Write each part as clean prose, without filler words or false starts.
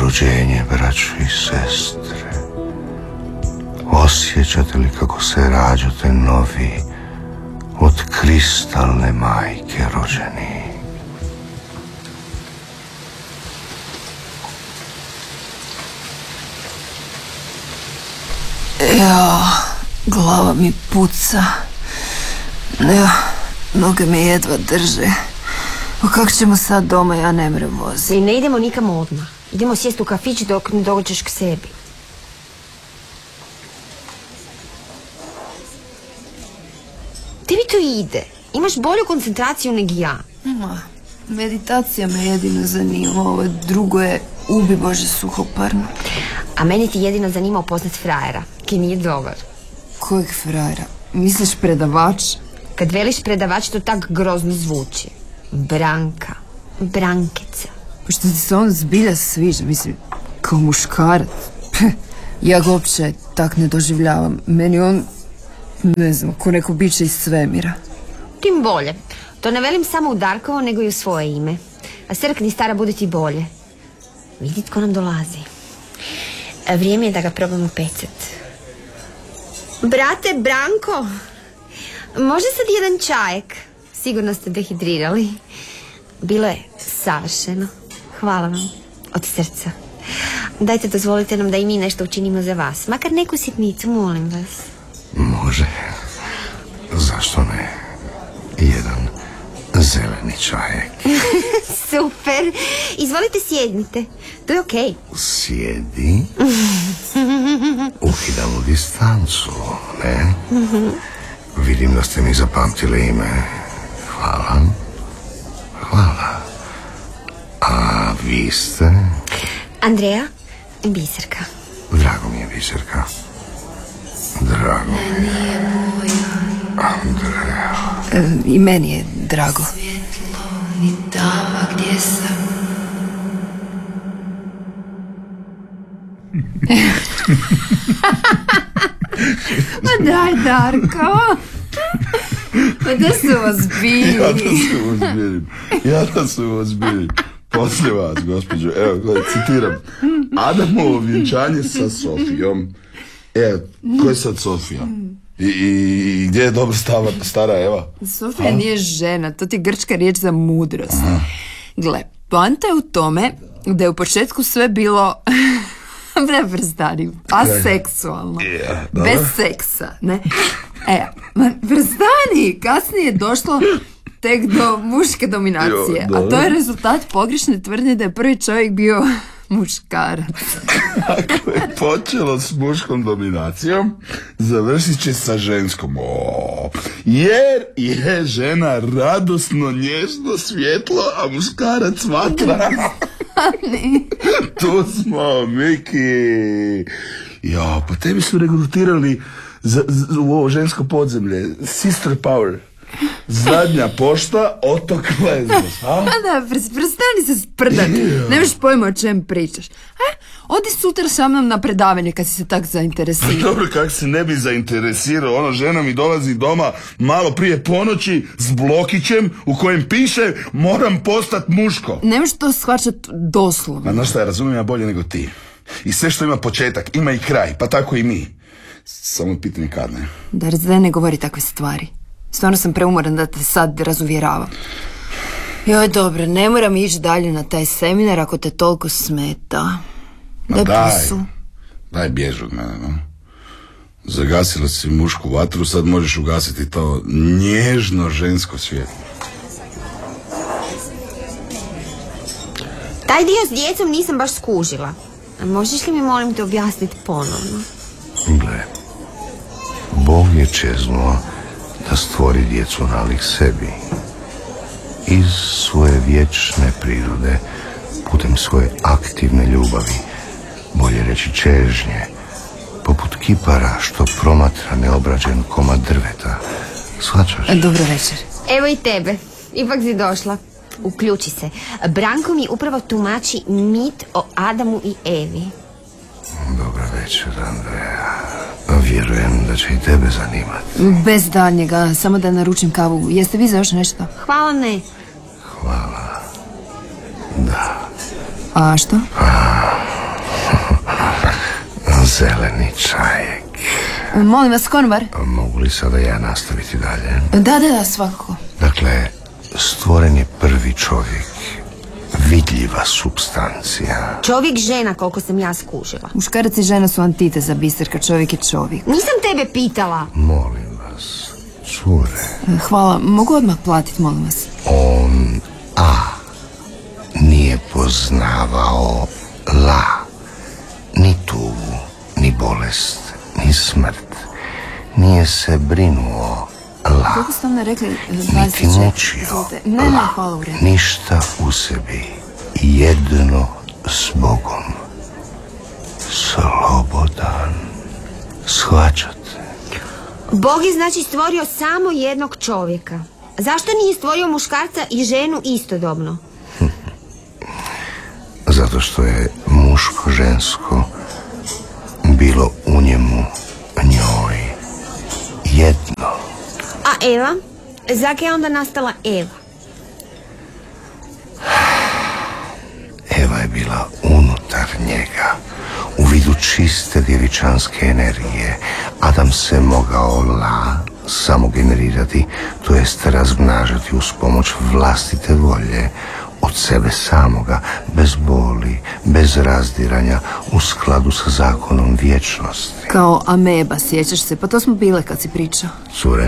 rođenje, braćo i sestre. Osjećate li kako se rađate novi od kristalne majke rođeni? Ja, glava mi puca. Ja, noge me jedva drže. Kako ćemo sad doma, ja ne mrem voziti. I ne idemo nikamo odmah. Idemo sjesti u kafić dok ne dođeš k sebi. Tebi to ide. Imaš bolju koncentraciju nego ja. Meditacija me jedino zanima. Ovo drugo je ubi Bože suhoparno. A meni ti jedino zanima upoznat frajera, ki nije dobar. Kojeg frajera? Misliš predavač? Kad veliš predavač, to tak grozno zvuči. Branka. Brankica. Pa što ti se on zbilja sviđa, mislim, kao muškarac. Ja ga uopće tak ne doživljavam. Meni on, ne znam, ko neko biće iz svemira. Tim bolje. To ne velim samo u Darkovo, nego i u svoje ime. A srkni, stara, bude ti bolje. Vidi tko nam dolazi. Vrijeme je da ga probamo pecet. Brate, Branko, može sad jedan čajek? Sigurno ste dehidrirali. Bilo je savršeno. Hvala vam. Od srca. Dajte, dozvolite nam da i mi nešto učinimo za vas. Makar neku sitnicu, molim vas. Može. Zašto ne? Jedan zeleni čajek. Super. Izvolite, sjednite. To je okej. Sjedi. Ukidamo distancu, ne? Vidim da ste mi zapamtili ime. Hvala. Hvala. A vi ste? Andreja Biserka. Drago mi je, Biserka. Drago mi je. Andreja. I meni je drago. Svjetlo, ni tama gdje sam. Ma daj, Darko. Ma da se ozbiljim. Ja da se ozbiljim. Poslije vas, gospođo. Evo, gledaj, citiram. Adamovo vjenčanje sa Sofijom. Evo, ko je sad Sofija? I gdje je dobro stara Eva? Sofija nije žena, to ti je grčka riječ za mudrost. Gle, poanta je u tome da je u početku sve bilo prestani, aseksualno. Bez seksa, ne? Prestani, kasnije je došlo tek do muške dominacije. A to je rezultat pogrešne tvrdnje da je prvi čovjek bio muškarac. Ako je počelo s muškom dominacijom, završit će sa ženskom. Jer je žena radosno, nježno svjetlo, a muškarac vatra. Tu smo, Miki. Ja, pa tebi su regrutirali u ovo žensko podzemlje. Sister Power. Zadnja pošta, otok Lesbos. Da, prestani se sprdati. Nemaš pojma o čem pričaš. Odi sutra sa mnom na predavanje kad si se tak zainteresirao. Dobro, kak se ne bi zainteresirao. Ona žena mi dolazi doma malo prije ponoći s blokićem u kojem piše moram postat muško. Nemaš to shvaćat doslovno. Ma znaš šta, ja razumijem ja bolje nego ti. I sve što ima početak, ima i kraj, pa tako i mi. Samo pitanje kad, ne? Dar ne govori takve stvari. Stvarno sam preumoran da te sad razuvjeravam. Joj, dobro, ne moram ići dalje na taj seminar ako te toliko smeta. Daj bjež od mene, no. Zagasila si mušku vatru, sad možeš ugasiti to nježno žensko svjetlo. Taj dio s djecom nisam baš skužila. A možeš li mi, molim te, objasniti ponovno? Gle, Bog je čeznuo da stvori djecu nalik sebi. Iz svoje vječne prirode, putem svoje aktivne ljubavi, bolje reći čežnje, poput kipara što promatra neobrađen komad drveta. Shvaćaš? Dobro večer. Evo i tebe. Ipak si došla. Uključi se. Branko mi upravo tumači mit o Adamu i Evi. Dobra večer, Andreja. Vjerujem da će i tebe zanimati. Bez daljnjega, samo da naručim kavu. Jeste vi za još nešto? Hvala, ne. Hvala. Da. A što? zeleni čajek. Molim vas, konobar. Mogu li sada ja nastaviti dalje? Da, svakako. Dakle, stvoren je prvi čovjek, vidljiva supstancija. Čovjek žena, koliko sam ja skužila. Muškarac i žena su antiteza, Biserka, čovjek je čovjek. Nisam tebe pitala. Molim vas, cure. Hvala, mogu odmah platiti, molim vas. On, nije poznavao la, ni tugu, ni bolest, ni smrt. Nije se brinuo la, Kako ste vam rekli? niti mučio Ne, la, hvala, u redu. ništa u sebi, jedno s Bogom. Slobodan, shvaćate? Bog je znači stvorio samo jednog čovjeka. Zašto nije stvorio muškarca i ženu istodobno? Zato što je muško-žensko bilo u njemu, njoj, jedno. A Eva? Zaka je onda nastala Eva? Eva je bila unutar njega, u vidu čiste djevičanske energije. Adam se mogao samo generirati, to jest razmnažati uz pomoć vlastite volje, od sebe samoga, bez boli, bez razdiranja, u skladu sa zakonom vječnosti. Kao ameba, sjećaš se? Pa to smo bile kad si pričao. Cure,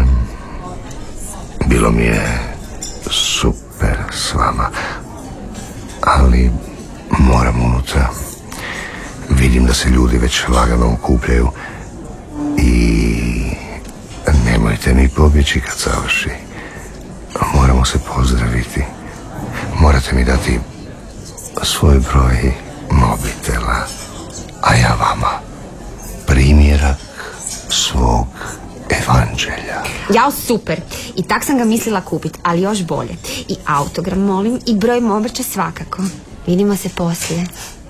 bilo mi je super s vama, ali moram unutra. Vidim da se ljudi već lagano okupljaju i nemojte mi pobjeći kad završi. Moramo se pozdraviti. Morate mi dati svoj broj mobitela, a ja vama primjerak svog evanđelja. Jao, super. I tak sam ga mislila kupit, ali još bolje. I autogram molim i broj mobrća svakako. Vidimo se poslije.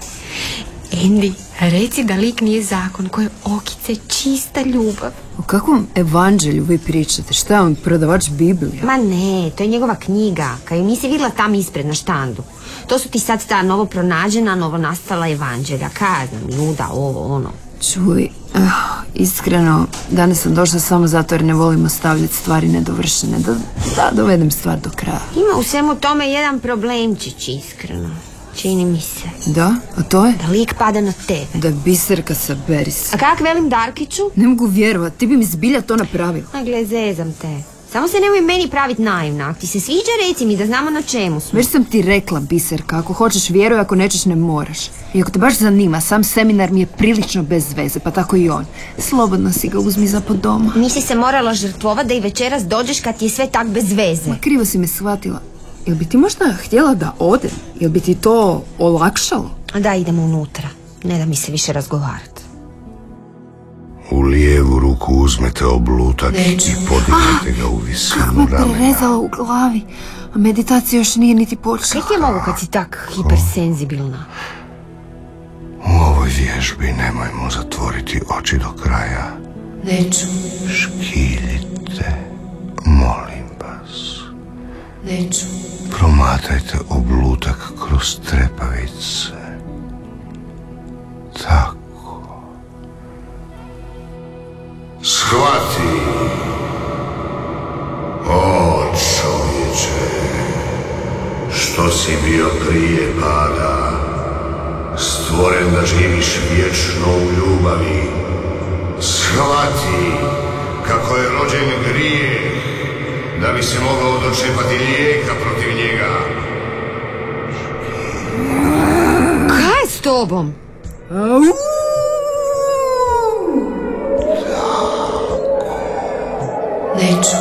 Andy, reci da lik nije zakon, koje okice čista ljubav. O kakvom evanđelju vi pričate? Šta je on, prodavač Biblija? Ma ne, to je njegova knjiga, kaj ju nisi vidjela tam ispred na štandu. To su ti sad ta novo pronađena, novo nastala evanđelja, znam, Juda, ovo, ono. Čuj, iskreno, danas sam došla samo zato jer ne volimo stavljati stvari nedovršene. Da dovedem stvar do kraja. Ima u svemu tome jedan problemčić, iskreno. Čini mi se. Da? A to je? Da lik pada na tebe. Da Biserka, saberi se. A kak velim Darkiću? Ne mogu vjerovat, ti bi mi zbilja to napravila. A gle, zezam te. Samo se nemoj meni praviti naivna. Ako ti se sviđa, reci mi da znamo na čemu smo. Već sam ti rekla, Biserka, ako hoćeš vjeruj, ako nećeš ne moraš. I ako te baš zanima, sam seminar mi je prilično bez veze, pa tako i on. Slobodno si ga uzmi za pod doma. Nisi se morala žrtvovati da i večeras dođeš kad ti je sve tak bez veze. Ma krivo si me shvatila. Jel bi ti možda htjela da odem? Jel bi ti to olakšalo? Da, idemo unutra. Ne da mi se više razgovarati. U lijevu ruku uzmete oblutak i podignete ga u visinu Kako me ramena. prerezala u glavi, a meditacija još nije niti počela. Kako je mogu kad si tak hipersenzibilna? U ovoj vježbi nemojmo zatvoriti oči do kraja. Neću, Škiljite, molim vas. neću. Promatrajte oblutak kroz trepavice. Tako. Shvati, o čovječe, što si bio prije pada, stvoren da živiš vječno u ljubavi. Shvati kako je rođen grijeh, da bi se mogao dočepati lijeka protiv njega. Kaj je s tobom? Neću.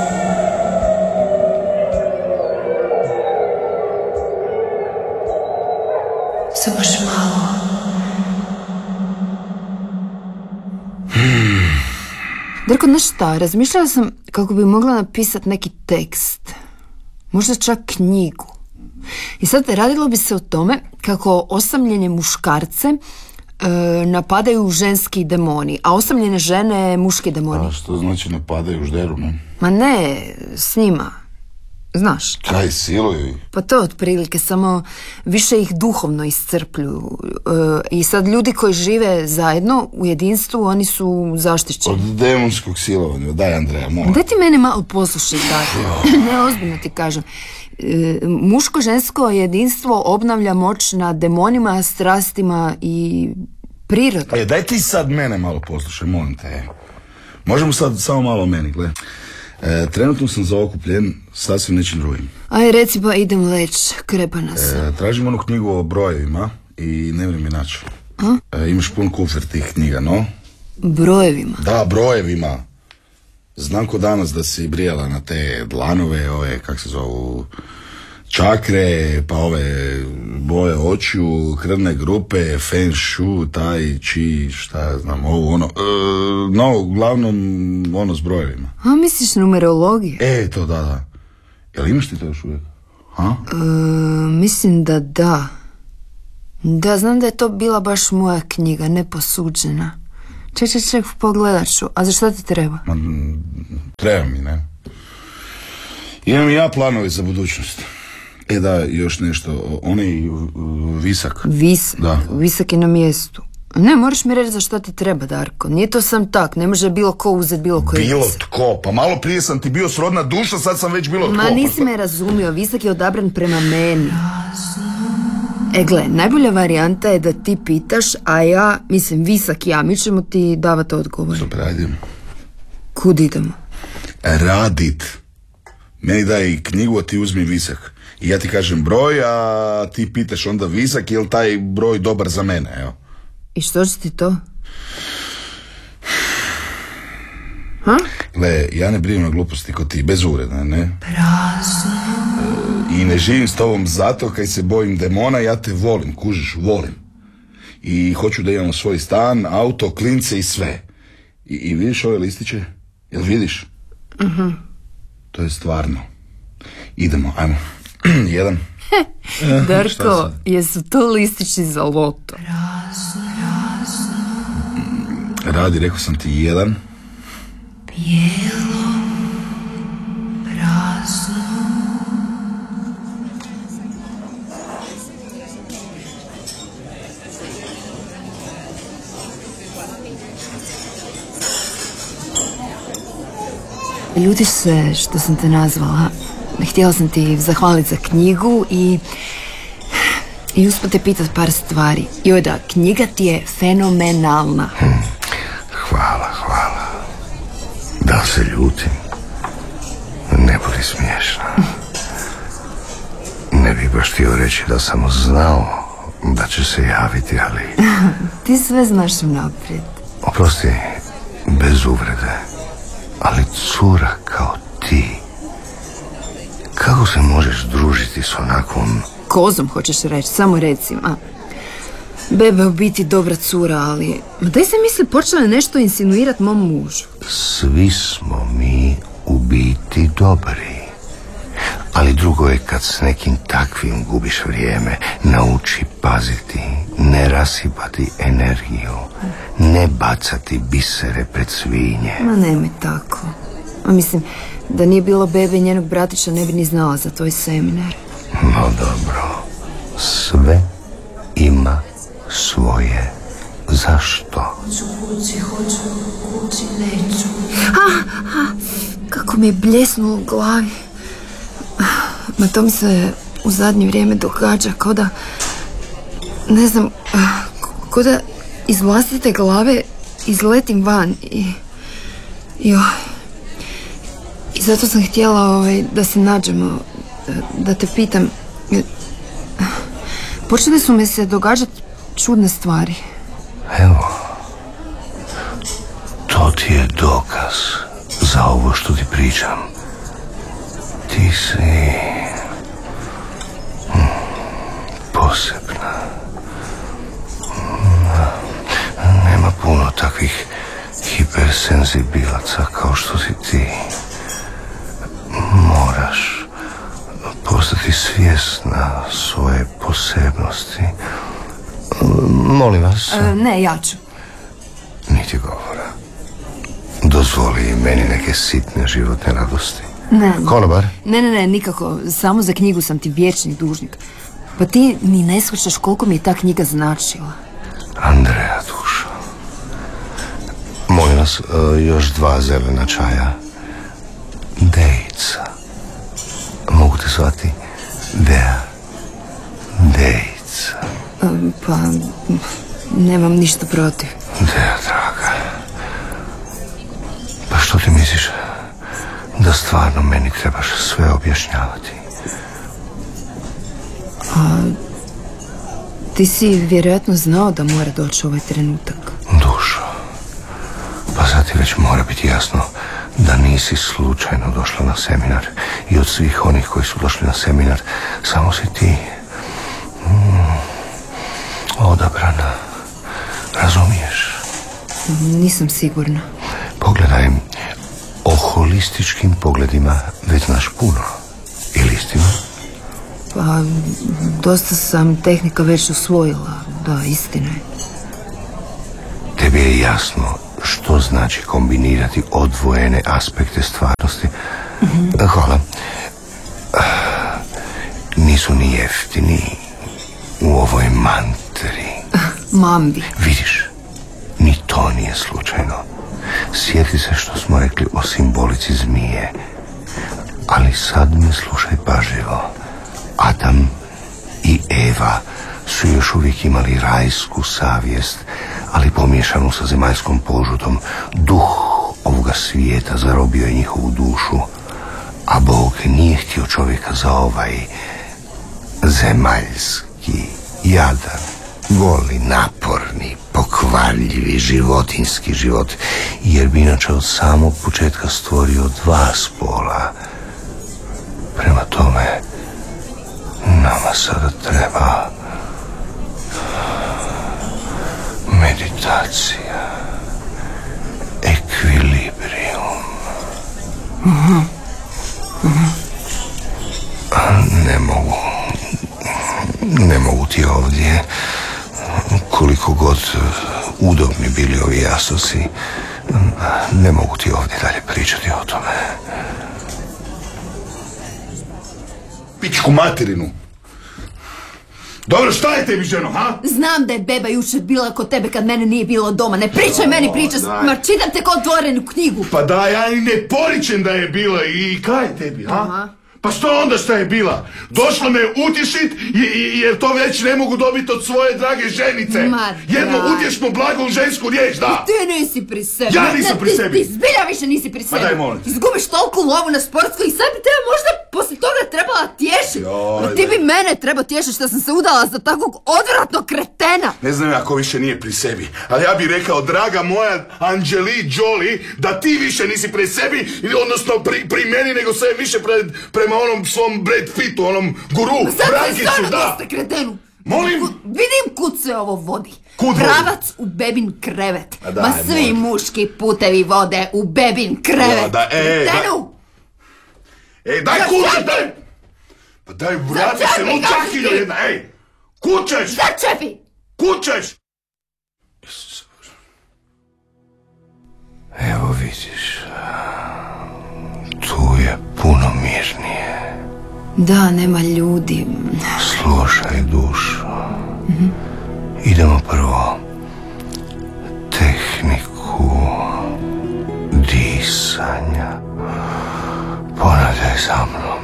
Samo još malo. Darko, znaš šta, razmišljala sam kako bi mogla napisati neki tekst. Možda čak knjigu. I sad radilo bi se o tome kako osamljene muškarce napadaju ženski demoni, a osamljene žene muški demoni. A što znači napadaju žderu, ne? Ma ne, s njima. Znaš? Kaj siluju? Pa to je otprilike, samo više ih duhovno iscrpljuju. I sad ljudi koji žive zajedno u jedinstvu, oni su zaštićeni. Od demonskog silovanja. Daj, Andreja, molim. Daj ti mene malo poslušaj, tako. Ne, ozbiljno ti kažem. Muško-žensko jedinstvo obnavlja moć nad demonima, strastima i prirodom. Daj ti sad mene malo poslušaj, molim te. Možemo sad samo malo o meni, gle. Trenutno sam zaokupljen sasvim nečim drugim. Aj, reci pa idem leć, krepana sam. Tražim onu knjigu o brojevima i ne vjerujem je naći. Imaš pun kufer tih knjiga, no? Brojevima? Da, brojevima. Znam ko danas da si brijala na te dlanove, ove, kak se zovu, čakre, pa ove boje očiju, krvne grupe, feng shui, tai chi, šta ja znam, ovo, ono, no, uglavnom, ono s brojevima. A, misliš numerologije? To da. Jel imaš ti to još uvijek? Ha? Mislim da da. Da, znam da je to bila baš moja knjiga, neposuđena. Ček, pogledat ću. A za šta ti treba? Treba mi, ne? Imam i ja planove za budućnost. Da, još nešto. Onaj Visak. Visak? Da. Visak je na mjestu. Ne, moraš mi reći za šta ti treba, Darko. Nije to sam tak, ne može bilo ko uzeti bilo koji. Bilo tko? Pa malo prije sam ti bio srodna duša, sad sam već bilo tko. Ma nisi me razumio, Visak je odabran prema meni. Gle, najbolja varijanta je da ti pitaš, a ja, Visak i ja, mi ćemo ti davati odgovor. Super, ajde. Kud idemo? Radit. Meni daj knjigu, a ti uzmi Visak. I ja ti kažem broj, a ti pitaš onda Visak, je li taj broj dobar za mene, evo. I što će ti to? Ha? Gle, ja ne brinem na gluposti kod ti, bez uvreda, ne? Prazno. I ne živim s tobom zato kaj se bojim demona, ja te volim, kužiš, volim. I hoću da imamo svoj stan, auto, klince i sve. I vidiš ove listiće? Jel vidiš? To je stvarno. Idemo, ajmo. Jedan. Darko, jesu to listići za loto? Radi, rekao sam ti jedan. Bijelo. Prazno. Ljutiš se što sam te nazvala. Htjela sam ti zahvaliti za knjigu i usput te pitat par stvari. Joj da, knjiga ti je fenomenalna. Hvala. Da se ljutim? Ne budi smiješna. Ne bih baš htio reći da sam znao da će se javiti, ali... Ti sve znaš unaprijed. Oprosti, bez uvrede, ali cura kao ti, kako se možeš družiti s onakvom... Kozom hoćeš reći, samo reci. Bebe u biti dobra cura, ali... Daj se misli, počela je nešto insinuirat mom mužu. Svi smo mi u biti dobri. Ali drugo je kad s nekim takvim gubiš vrijeme. Nauči paziti, ne rasipati energiju, ne bacati bisere pred svinje. Ma nemoj tako. Mislim, da nije bilo Bebe i njenog bratića ne bi ni znala za tvoj seminar. No dobro, sve ima svoje zašto. Hoću kući, neću. Kako mi je bljesnulo u glavi. Ma to mi se u zadnje vrijeme događa kao da, ne znam, kao da iz vlastite glave izletim van i zato sam htjela da se nađemo, da te pitam. Počele su mi se događati čudne stvari. Evo, to ti je dokaz za ovo što ti pričam. Ti si posebna. Nema puno takvih hipersenzibilaca kao što si ti. Moraš postati svjesna svoje posebnosti. Molim vas. Ne, ja ću. Niti govora. Dozvoli meni neke sitne životne radosti. Ne. Konobar? Ne, nikako. Samo za knjigu sam ti vječni dužnik. Pa ti ni ne shvaćaš koliko mi je ta knjiga značila. Andreja, dušo. Molim vas, još 2 zelena čaja. Dejica. Mogu te zvati Dea. Dejica. Pa, nemam ništa protiv. Dea, draga. Pa što ti misliš? Da stvarno meni trebaš sve objašnjavati? Ti si vjerojatno znao da mora doći ovaj trenutak. Dušo. Pa sad ti već mora biti jasno da nisi slučajno došla na seminar. I od svih onih koji su došli na seminar, samo si ti odabrana. Razumiješ? Nisam sigurna. Pogledaj, o holističkim pogledima već znaš puno. Ili istina? Pa, dosta sam tehnika već usvojila. Da, istina je. Tebi je jasno što znači kombinirati odvojene aspekte stvarnosti. Hvala. Nisu ni jeftini u ovoj mantri. Mambi. Vidiš, ni to nije slučajno. Sjeti se što smo rekli o simbolici zmije. Ali sad me slušaj pažljivo. Adam i Eva su još uvijek imali rajsku savjest, ali pomiješanu sa zemaljskom požutom. Duh ovoga svijeta zarobio je njihovu dušu, a Bog nije htio čovjeka za ovaj zemaljski, jadan, goli, naporni, pokvarljivi, životinski život, jer bi inače od samog početka stvorio 2 spola. Prema tome, nama sada treba meditacija, ekvilibrijum. Ne mogu ti ovdje, koliko god udobni bili ovi jasosi, ne mogu ti ovdje dalje pričati o tome. Pičku materinu. Dobro, šta je tebi, ženo, ha? Znam da je beba jučer bila kod tebe kad mene nije bilo doma. Ne pričaj meni priče, ma čitam te kao otvorenu knjigu. Pa da, ja i ne poričem da je bila i kaj je tebi, ha? Aha. Pa što onda šta je bila? Došla me utješit jer to već ne mogu dobiti od svoje drage ženice. Jedno utješno blago u žensku riječ, da. Ti nisi pri sebi. Ja nisam pri sebi. Ti zbilja više nisi pri sebi. Pa daj, molim te. Izgubiš toliko lovu na sportskoj i sad bi tebe možda poslije toga trebala tješiti. A ti bi mene trebao tješiti što sam se udala za takvog odvratnog kretena. Ne znam ja ko više nije pri sebi, ali ja bih rekao, draga moja Anđeli Jolie, da ti više nisi pri sebi, odnosno pri meni, nego sve više prema onom svom Brad Pittu, onom guru, Brankicu, da. Sad kretenu. Molim? Vidim kud se ovo vodi. Kud Pravac u bebin krevet. A daj, Ma svi molim. muški putevi vode u bebin krevet. Ja, da, Kretenu! Daj kuće, daj! Pa daj, vrati se, lučakinjo jedna, kud ćeš? Začepi! Kud ćeš? Evo vidiš, tu je puno mirnije. Da, nema ljudi. Slušaj, dušo. Idemo prvo tehniku disanja. Ponavljaj za mnom.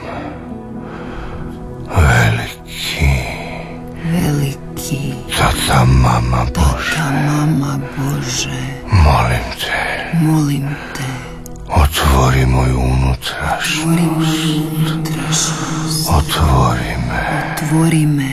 Veliki Tata mama Bože, molim te, otvori moju unutrašnjost, otvori me.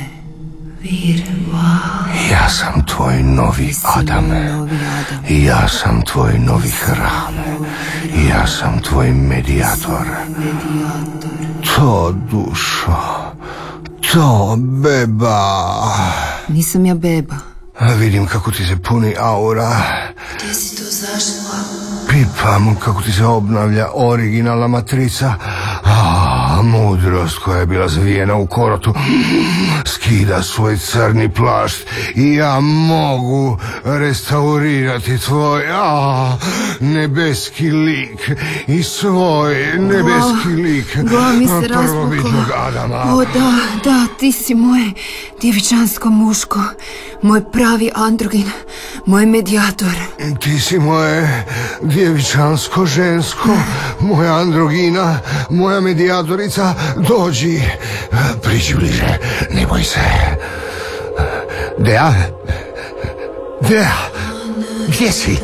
Ja sam tvoj novi Adam, ja sam tvoj novi hram, ja sam tvoj medijator. To, dušo, to, beba. Nisam ja beba. Vidim kako ti se puni aura. Gdje si to zašla? Pipam kako ti se obnavlja originalna matrica. a mudrost koja je bila zavijena u korotu skida svoj crni plašt i ja mogu restaurirati tvoj nebeski lik i svoj nebeski lik mi se prvobitnog Adama. O da, ti si moje djevičansko muško, moj pravi androgin, moj medijator. Ti si moje djevičansko žensko, moja androgina, moja medijatorica. Dođi, priđi bliže, ne boj se. Dea? Gdje si?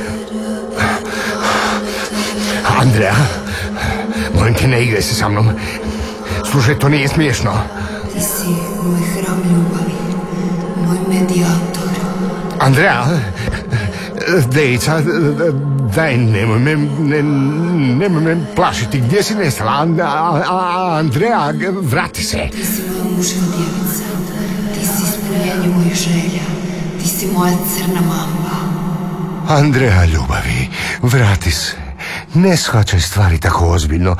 Andrea, molim te, ne igraj se sa mnom. Slušaj, to nije smiješno. Ti si moj hram ljubavi, moj medijator. Andrea, Dejica, daj, nemoj me plašiti. Gdje si nestala? Andrea, vrati se. Ti si moja muška djevica, ti si ispunjenje mojih želja, ti si moja crna mamba. Andrea, ljubavi, vrati se. Ne shvaćaj stvari tako ozbiljno.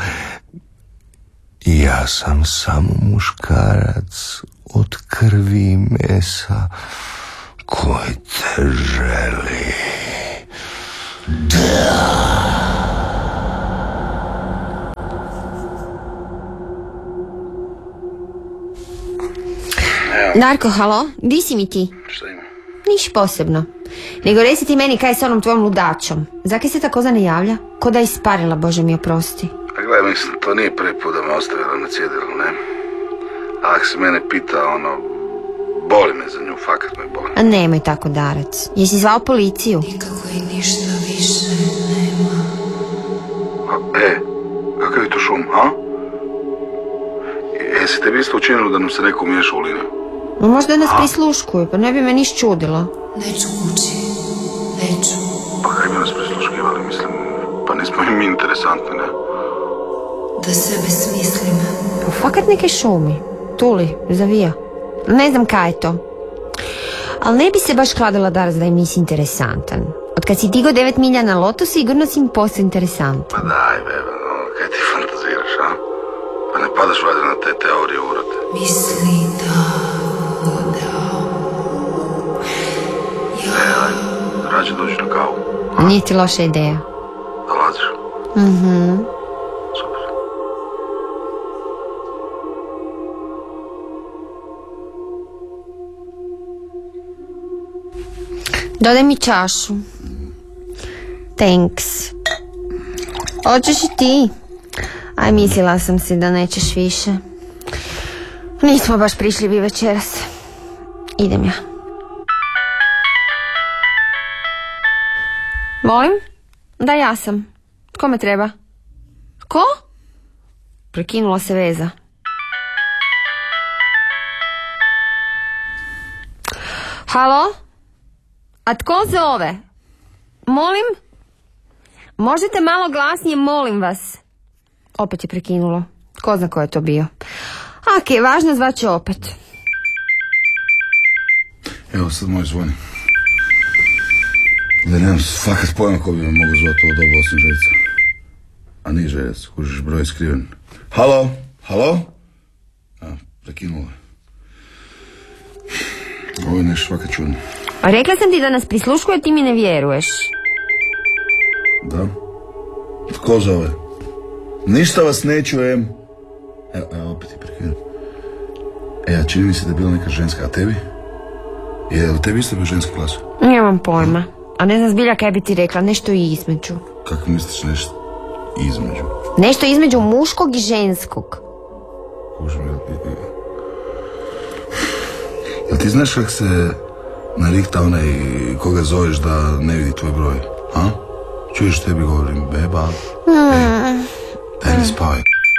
Ja sam samo muškarac od krvi i mesa koji te želi. Darko, halo, di si mi ti? Šta ima? Niš posebno. Nego reci ti meni kaj je s onom tvojom ludačom. Zakaj se ta koza ne javlja? Ko da je isparila, Bože mi oprosti. A gledaj, mislim, to nije prvi put da me ostavila na cjedilu, ne? A ako se mene pita, boli me za nju, fakat me boli. A nemoj tako, Darac. Jesi zvao policiju? Nikako i ništa više nema. Kakav je to šum, a? Jesi tebi isto učinilo da nam se neko umiješa u liniju? No, možda nas prisluškuju, pa ne bi me niš čudilo. Neću kući, neću. Pa kaj bi nas prisluškivali, mislim, pa nismo im mi interesantni, ne? Da sebe smislim. Pa fakat neke šumi. Tuli, zavija. Ne znam kaj je to. Ali ne bi se baš kladila, Darac, da im nisi interesantan. Od kad si digo 9 milja na lotu, sigurno si im postao interesantan. Pa daj, bebe, kaj ti fantaziraš, a? Pa ne padaš valjda na te teorije urode. Misli da... Rađe dođi na kavu. Nije ti loša ideja. Dolaziš? Super. Dodaj mi čašu. Thanks. Hoćeš i ti? Aj, mislila sam si da nećeš više. Nismo baš prišljivi večeras. Idem ja. Molim? Da, ja sam. Kome treba? Ko? Prekinula se veza. Halo? A tko zove? Molim? Možete malo glasnije, molim vas. Opet je prekinulo. Ko zna ko je to bio. Okej, važno, zvaće opet. Evo, sad moj zvoni. Da nemam fakat pojma ko bi me mogu zvati ovo doba osim Željca. A nije Željac, kužiš, broj je skriven. Halo? Halo? Prekinulo je. Ovo je nešto fakat čudno. A rekla sam ti da nas prisluškuje, ti mi ne vjeruješ. Da? Tko zove? Ništa vas ne čujem. Evo, opet je prekinuo. A čini mi se da je bila neka ženska, a tebi? Je li tebi isto bio ženski glas? Nemam pojma. A ne znam zbilja kaj bi ti rekla, nešto između. Kako misliš nešto između? Nešto između muškog i ženskog. Jel ti znaš kak se narikta onaj koga zoveš da ne vidi tvoj broj? A? Čuješ tebi govorim, beba? Daj mi spavaj.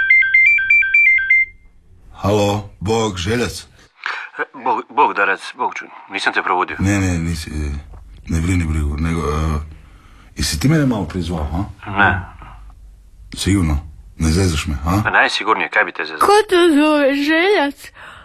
Halo, Bog, Željac? Bog, Darac, Bog čuj, nisam te probudio. Ne, nisi, ne brini brigu, nego, jesi ti mene malo prizvao, a? Ne. Sigurno? Ne zezaš me, a? Pa najsigurnije, kaj bi te zezao? Ko to zove, Željac?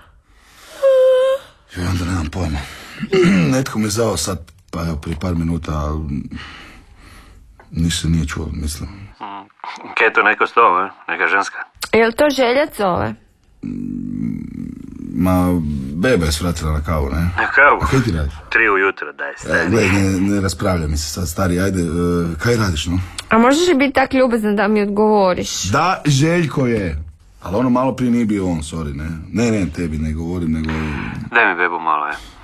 I onda nemam pojma. Netko me zvao sad, pa evo, prije par minuta, Ništa nije čuo, mislim. Kaj je to neko s tobom, neka ženska? Jel to Želja zove? Ma, beba je svratila na kavu, ne? Na kavu? A kaj ti radiš? 3 ujutro, daj stari. Gledaj, ne raspravlja mi se sad, stari, ajde, kaj radiš, no? A možeš li biti tak ljubazan da mi odgovoriš? Da, Željko je. Ali ono malo prije nije bio on, sorry, ne? Ne, tebi ne govorim, nego... Daj mi bebu malo,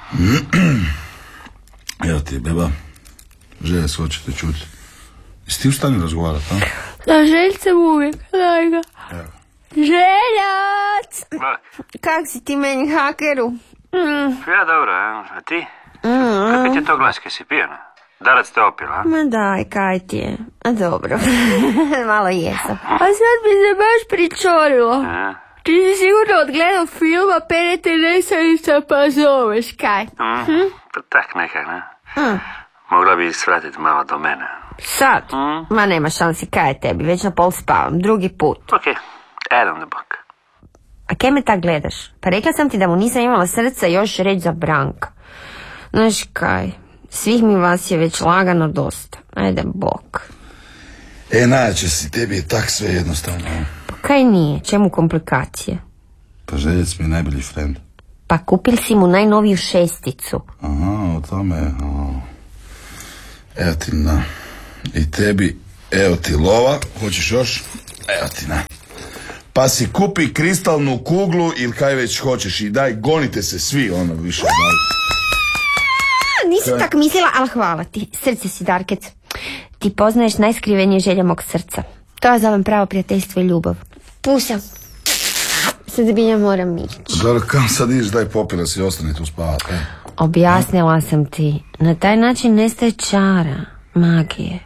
Evo ti, beba. Želja se hoćete čuti. Jesi ti u stanju razgovarati, a? Da, Željcem uvijek, daj ga. Evo. Željac! Kak si ti meni, hakeru? Ja dobro, a ti? Kako ti je to glas, kaj si pijena? Darac te opila, a? Ma daj, kaj ti je? A dobro, malo jesam. A sad mi se baš pričorilo. Ti si sigurno odgledao filma Perete Nesavica pa zoveš, kaj? Pa tak nekak, ne? Mogla bi svratiti malo do mene. Sad? Ma nema šansi, kaj je tebi, već na pol spavam, drugi put. Ok, Adam the Buck. A kaj me tak gledaš? Pa rekla sam ti da mu nisam imala srca još reći za Branka. Znaš kaj, svih mi vas je već lagano dosta. Ajde, bok. Najjače si, tebi je tak sve jednostavno. Pa kaj nije, čemu komplikacije? Pa Željac mi je najbolji friend. Pa kupili si mu najnoviju 6. Aha, o tome. Evo ti na. I tebi, evo ti lova. Hoćeš još? Evo ti na. Pa si kupi kristalnu kuglu ili kaj već hoćeš i daj, gonite se svi, ono više. Nisam tak mislila, ali hvala ti. Srce si, Darkec. Ti poznaješ najskrivenije želje mog srca. To ja zovem pravo prijateljstvo i ljubav. Pušam. Sad zbilja moram ići. Dobro, kam sad ideš, daj popila si i ostani tu spavati. Objasnila sam ti. Na taj način nestaje čara, magije.